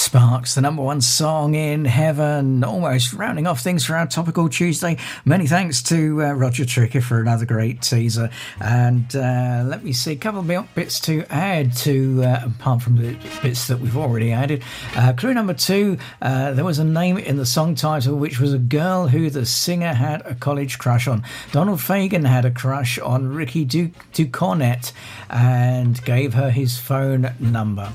Sparks, the number one song in heaven, almost rounding off things for our Topical Tuesday. Many thanks to Roger Tricker for another great teaser. And let me see, a couple of bits to add to, apart from the bits that we've already added. Clue number 2, there was a name in the song title which was a girl who the singer had a college crush on. Donald Fagen had a crush on Ricky Ducornet and gave her his phone number.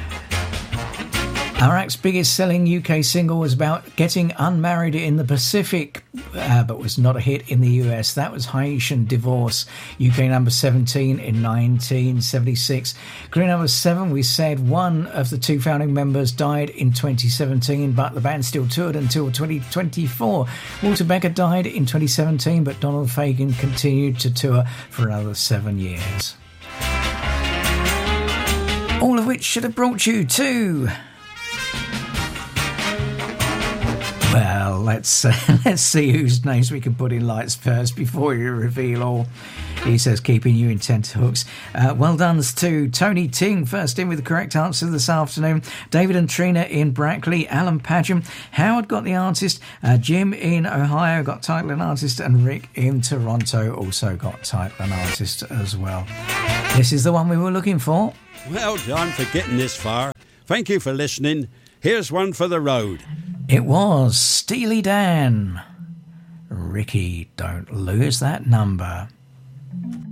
Our act's biggest selling UK single was about getting unmarried in the Pacific, but was not a hit in the US. That was Haitian Divorce, UK number 17 in 1976. Clue number 7, we said one of the 2 founding members died in 2017, but the band still toured until 2024. Walter Becker died in 2017, but Donald Fagen continued to tour for another 7 years. All of which should have brought you to... Well, let's see whose names we can put in lights first before you reveal all. He says, keeping you in tenterhooks. Well done to Tony Ting, first in with the correct answer this afternoon. David and Trina in Brackley. Alan Padgham. Howard got the artist. Jim in Ohio got title and artist. And Rick in Toronto also got title and artist as well. This is the one we were looking for. Well done for getting this far. Thank you for listening. Here's one for the road. It was Steely Dan. Ricky, don't lose that number.